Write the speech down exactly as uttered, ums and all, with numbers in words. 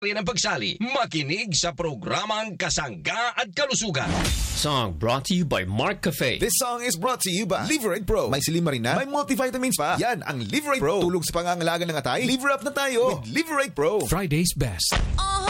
rin ang pagsali. Makinig sa programang Kasangga at Kalusugan. Song brought to you by Mark Cafe. This song is brought to you by Liverate Pro. May silimarin na, may multivitamins pa. Yan ang Liverate Pro. Tulog sa pangangalaga ng atay. Liver up na tayo with Liverate Pro. Friday's best. Uh-huh.